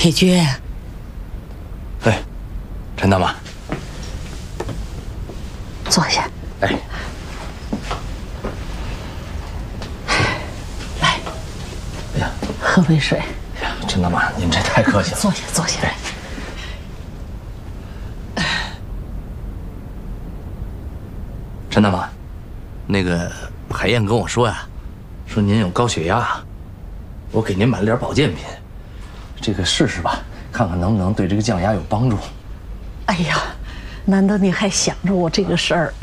铁军。 哎，陈大妈， 坐下。 哎， 来， 哎呀， 喝杯水。 哎呀，陈大妈，您这太客气了。 坐下，坐下。 陈大妈，那个海燕跟我说呀，说您有高血压，我给您买了点保健品，这个试试吧，看看能不能对这个降压有帮助。 哎呀，难得你还想着我这个事儿。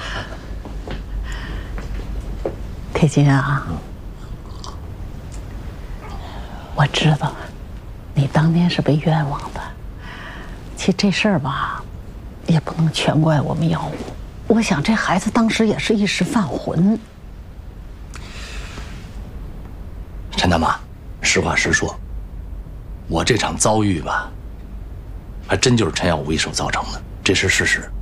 铁军啊，我知道你当年是被冤枉的，其实这事儿吧，也不能全怪我们药物。我想这孩子当时也是一时犯浑。 陈大妈，实话实说，我这场遭遇吧，还真就是陈耀武一手造成的，这是事实。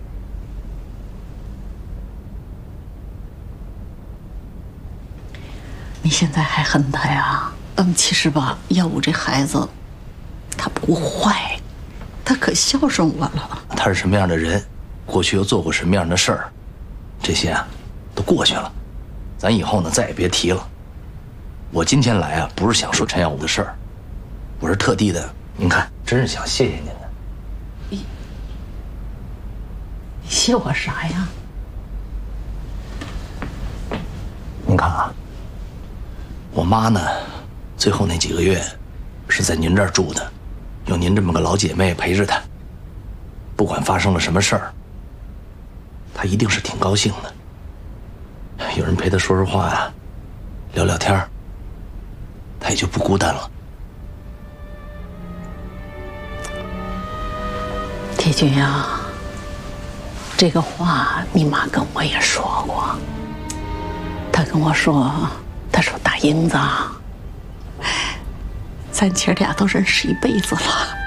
你现在还恨他呀？其实吧，耀武这孩子，他不坏，他可孝顺我了。 他是什么样的人，过去又做过什么样的事儿，这些啊，都过去了，咱以后呢再也别提了。我今天来啊，不是想说陈耀武的事儿，我是特地的，您看，真是想谢谢您的。 你谢我啥呀？ 您看啊，我妈呢，最后那几个月是在您这儿住的，有您这么个老姐妹陪着她，不管发生了什么事儿，她一定是挺高兴的。有人陪她说说话呀，聊聊天儿，她也就不孤单了。 铁军呀，这个话你妈跟我也说过，她跟我说，她说大英子，咱姐俩都认识一辈子了，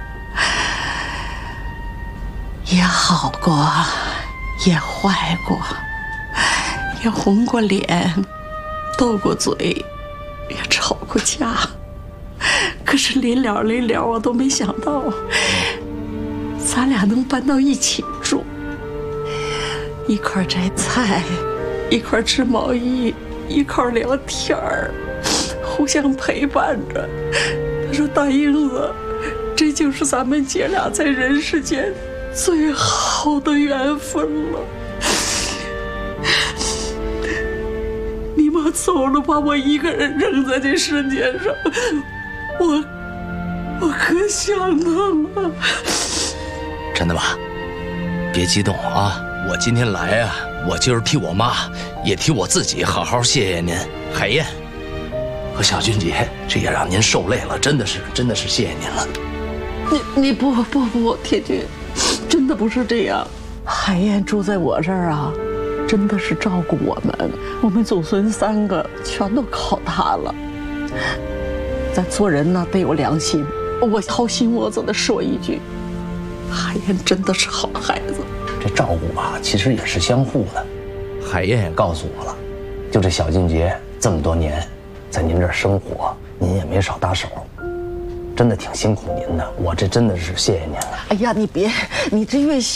也好过，也坏过，也红过脸，斗过嘴，也吵过架。可是临了，我都没想到，咱俩能搬到一起住，一块摘菜，一块织毛衣，一块聊天儿，互相陪伴着。他说：“大英子，这就是咱们姐俩在人世间最好的缘分了。”你妈走了，把我一个人扔在这世界上，我可想她了。 陈大妈，别激动啊！我今天来啊，我就是替我妈，也替我自己好好谢谢您，海燕和小俊杰，这也让您受累了，真的是谢谢您了。 你不，铁军，真的不是这样。海燕住在我这儿啊，真的是照顾我们祖孙3个全都靠她了。咱做人呢得有良心，我掏心窝子的说一句，海燕真的是好孩子。 这照顾吧，其实也是相互的。海燕也告诉我了，就这小俊杰这么多年在您这儿生活，您也没少搭手，真的挺辛苦您的。我这真的是谢谢您了。 哎呀，你这越